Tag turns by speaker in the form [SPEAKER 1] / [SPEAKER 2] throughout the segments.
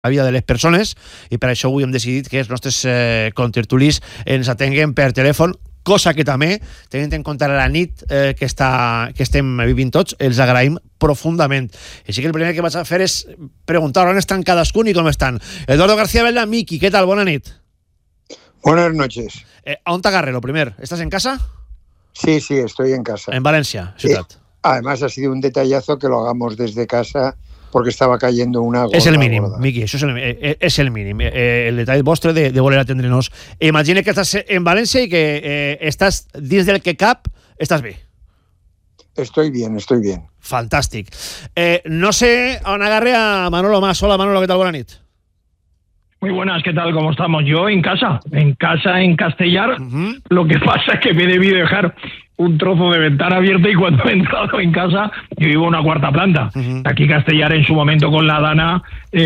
[SPEAKER 1] la vida de les persones, i per això avui hem decidit que els nostres contertulis ens atenguen per telèfon, cosa que també, tenint en compte la nit que estem vivint tots, els agraïm profundament. Així que el primer que vaig a fer és preguntar on estan cadascun i com estan. Eduardo García Vela, Miki, què tal? Bona nit.
[SPEAKER 2] Buenas noches.
[SPEAKER 1] ¿On te agarré lo primero? ¿Estás en casa?
[SPEAKER 2] Sí, estoy en casa.
[SPEAKER 1] En Valencia, ciudad.
[SPEAKER 2] Además ha sido un detallazo que lo hagamos desde casa porque estava cayendo una gorda.
[SPEAKER 1] És el mínim, Miqui, això és el mínim. El detall vostre de voler atendre-nos. Imagina que estàs en València i que estàs dins del que cap, estàs bé.
[SPEAKER 2] Estoy bien.
[SPEAKER 1] Fantàstic. No sé on agarré a Manolo Mas. Hola, Manolo, ¿qué tal? Buena nit.
[SPEAKER 3] Muy buenas, ¿qué tal? ¿Cómo estamos? Yo en casa, en Castellar. Lo que pasa es que me he debido dejar un trozo de ventana abierta y cuando he entrado en casa, yo vivo en una cuarta planta. Aquí Castellar en su momento con la Dana,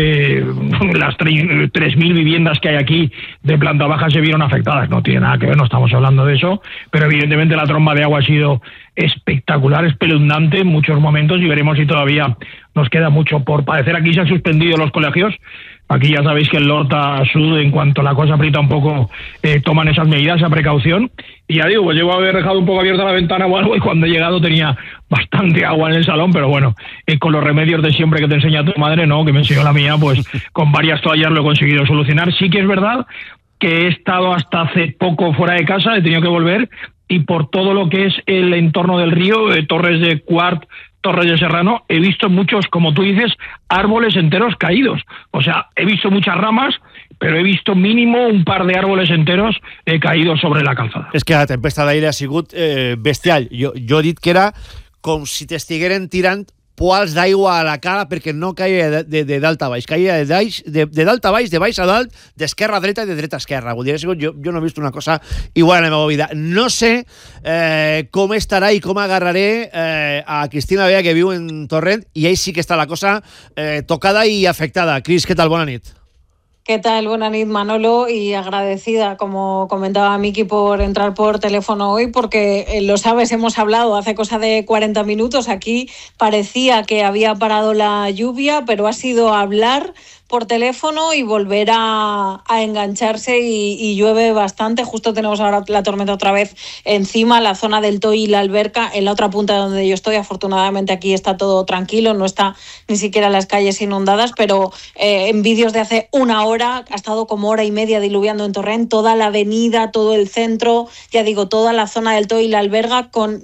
[SPEAKER 3] las 3.000 viviendas que hay aquí de planta baja se vieron afectadas. No tiene nada que ver, no estamos hablando de eso, pero evidentemente la tromba de agua ha sido espectacular, espeluznante en muchos momentos y veremos si todavía nos queda mucho por padecer. Aquí se han suspendido los colegios. Aquí ya sabéis que el Lorta Sud, en cuanto la cosa aprieta un poco, toman esas medidas, esa precaución. Y ya digo, pues llevo a haber dejado un poco abierta la ventana o algo y cuando he llegado tenía bastante agua en el salón, pero bueno, con los remedios de siempre que te enseña tu madre, no, que me enseñó la mía, pues con varias toallas lo he conseguido solucionar. Sí que es verdad que he estado hasta hace poco fuera de casa, he tenido que volver y por todo lo que es el entorno del río, Torres de Quart, Torres de Serrano, he visto muchos, como tú dices, árboles enteros caídos. O sea, he visto muchas ramas, pero he visto mínimo un par de árboles enteros caídos sobre la calzada.
[SPEAKER 1] És que la tempesta d'aire ha sigut bestial. Jo he dit que era com si t'estigueren tirant poals d'aigua a la cara perquè no caia de dalt a baix, caia de dalt a baix, de baix a dalt, d'esquerra a dreta i de dreta a esquerra. Vull dir, jo no he vist una cosa igual en la meva vida. No sé com estarà i com agarraré a Cristina Vea, que viu en Torrent, i ahí sí que està la cosa tocada i afectada. Cris, què tal? Bona nit.
[SPEAKER 4] ¿Qué tal? Buenas noches, Manolo, y agradecida, como comentaba Miki, por entrar por teléfono hoy, porque lo sabes, hemos hablado hace cosa de 40 minutos, aquí parecía que había parado la lluvia, pero ha sido hablar por teléfono y volver a engancharse y llueve bastante. Justo tenemos ahora la tormenta otra vez encima, la zona del Toy y la Alberca, en la otra punta donde yo estoy. Afortunadamente aquí está todo tranquilo, no está ni siquiera las calles inundadas, pero en vídeos de hace una hora ha estado como hora y media diluviando en Torrent, toda la avenida, todo el centro, ya digo, toda la zona del Toy y la Alberca con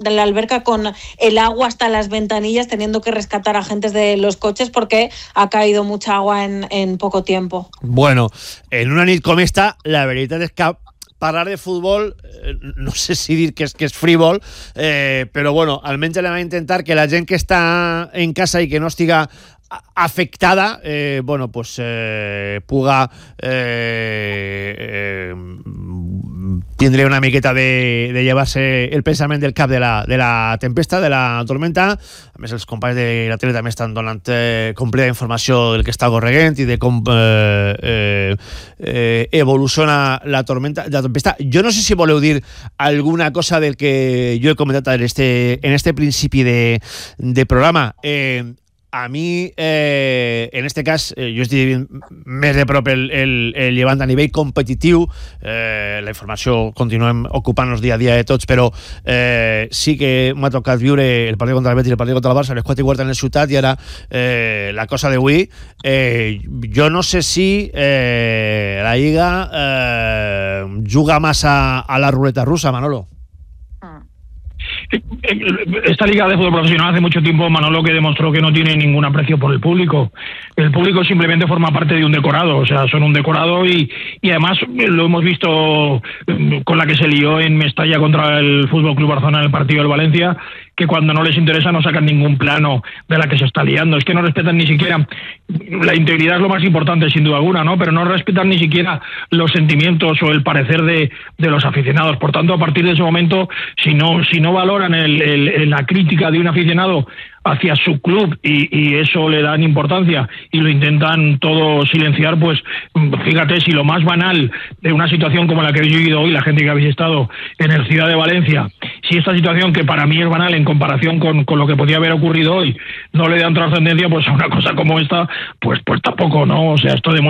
[SPEAKER 4] el agua hasta las ventanillas, teniendo que rescatar a agentes de los coches porque ha caído mucha agua en poco tiempo.
[SPEAKER 1] Bueno, en una nit com esta, la veritat és que parlar de futbol, no sé si dir que és frívol, però bueno, almenys anem a intentar que la gent que està en casa i que no estiga afectada, bueno, pues puga tindre una miqueta de llevar-se el pensament del cap de la tempesta, de la tormenta. A més, els companys de la tele també estan donant completa informació del que està corregent i de com evoluciona la tempesta. Jo no sé si voleu dir alguna cosa del que jo he comentat en este principi de programa. A mi, en este cas, jo estic vivint més de prop el llevant a nivell competitiu. La informació continuem ocupant-nos dia a dia de tots, però sí que m'ha tocat viure el partit contra el Betis i el partit contra el Barça a les 4:15 en la ciutat, i ara la cosa d'avui. Jo no sé si la Lliga juga massa a la ruleta russa, Manolo.
[SPEAKER 3] Esta liga de fútbol profesional hace mucho tiempo, Manolo, que demostró que no tiene ningún aprecio por el público. El público simplemente forma parte de un decorado, o sea, son un decorado y además lo hemos visto con la que se lió en Mestalla contra el Fútbol Club Barcelona en el partido del Valencia, que cuando no les interesa no sacan ningún plano de la que se está liando. Es que no respetan ni siquiera, la integridad es lo más importante sin duda alguna, ¿no? Pero no respetan ni siquiera los sentimientos o el parecer de los aficionados. Por tanto, a partir de ese momento, si no valoran la crítica de un aficionado hacia su club y eso le dan importancia y lo intentan todo silenciar, pues fíjate, si lo más banal de una situación como la que habéis vivido hoy, la gente que habéis estado en el Ciudad de Valencia, si esta situación, que para mí es banal en comparación con lo que podía haber ocurrido hoy, no le dan trascendencia, pues a una cosa como esta, pues tampoco, ¿no? O sea, esto demuestra